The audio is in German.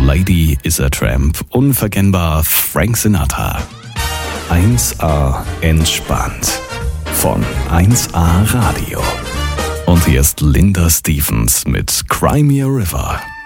Lady is a Tramp, unverkennbar Frank Sinatra. 1A entspannt von 1A Radio. Und hier ist Linda Stevens mit Cry Me a River.